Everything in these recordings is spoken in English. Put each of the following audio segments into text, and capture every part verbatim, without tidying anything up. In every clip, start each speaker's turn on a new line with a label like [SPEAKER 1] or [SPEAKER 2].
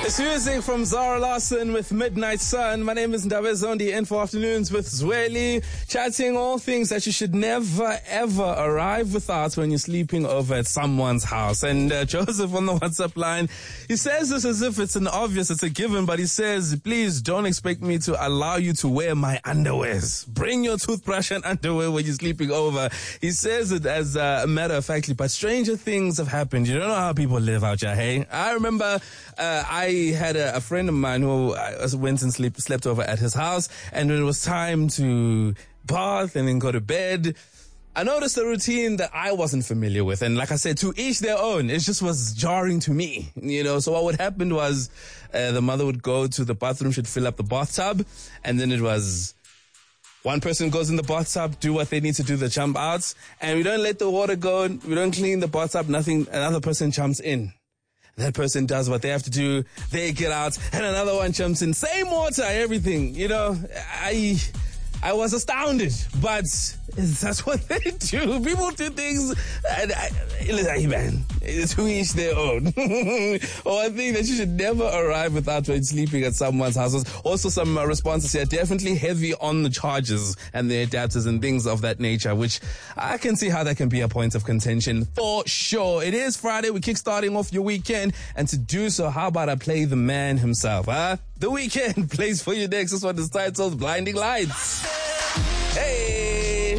[SPEAKER 1] It's music from Zara Larsson with Midnight Sun. My name is Ndaba Zondi, in for Afternoons with Zweli, chatting all things that you should never ever arrive without when you're sleeping over at someone's house. And uh, Joseph on the WhatsApp line, he says this as if it's an obvious, it's a given, but he says, please don't expect me to allow you to wear my underwears. Bring your toothbrush and underwear when you're sleeping over. He says it as a matter of factly, but stranger things have happened. You don't know how people live out here, hey? I remember uh, I had a, a friend of mine who I went and sleep, slept over at his house, and when it was time to bath and then go to bed, I noticed a routine that I wasn't familiar with. And like I said, to each their own. It just was jarring to me, you know. So what would happen was uh, the mother would go to the bathroom, she'd fill up the bathtub, and then it was one person goes in the bathtub, do what they need to do, the jump out, and we don't let the water go, we don't clean the bathtub, nothing, another person jumps in. That person does what they have to do, they get out, and another one jumps in. Same water, everything, you know. I I was astounded, but that's what they do. People do things, and I, hey man, to each their own. One thing that you should never arrive without when sleeping at someone's houses. Also some uh, responses here, definitely heavy on the chargers and the adapters and things of that nature, which I can see how that can be a point of contention for sure. It is Friday, we're kickstarting off your weekend, and to do so, how about I play the man himself, huh? The Weeknd plays for you next. This one is titled Blinding Lights. Hey!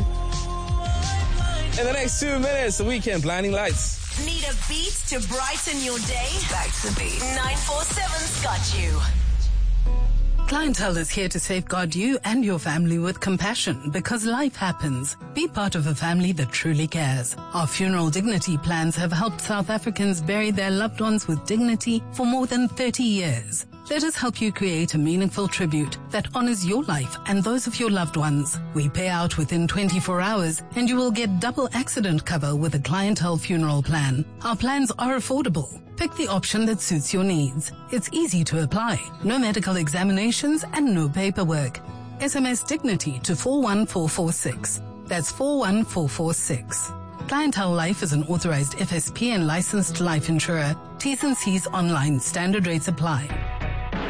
[SPEAKER 1] In the next two minutes, The Weeknd, Blinding Lights.
[SPEAKER 2] Need a beat to brighten your day? Back to the beat. nine four seven's got you.
[SPEAKER 3] Clientele is here to safeguard you and your family with compassion because life happens. Be part of a family that truly cares. Our funeral dignity plans have helped South Africans bury their loved ones with dignity for more than thirty years. Let us help you create a meaningful tribute that honors your life and those of your loved ones. We pay out within twenty-four hours and you will get double accident cover with a Clientele funeral plan. Our plans are affordable. Pick the option that suits your needs. It's easy to apply. No medical examinations and no paperwork. S M S Dignity to four one four four six. That's four one four four six. Clientele Life is an authorized F S P and licensed life insurer. T's and C's online. Standard rates apply.